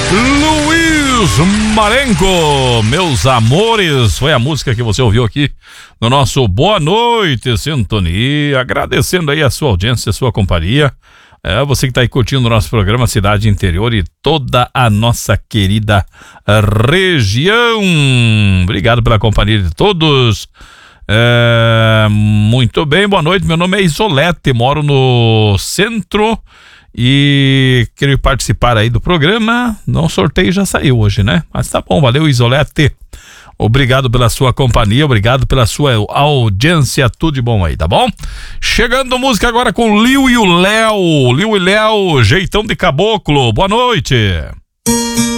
Luiz Marenco, Meus Amores, foi a música que você ouviu aqui no nosso Boa Noite Sintonia, agradecendo aí a sua audiência, a sua companhia, você que está aí curtindo o nosso programa Cidade Interior e toda a nossa querida região, obrigado pela companhia de todos. Muito bem, boa noite, meu nome é Isolete, moro no centro e quero participar aí do programa. Não, sorteio já saiu hoje, né? Mas tá bom, valeu, Isolete, obrigado pela sua companhia, obrigado pela sua audiência, tudo de bom aí, tá bom? Chegando música agora com Liu e o Léo, Jeitão de Caboclo, boa noite.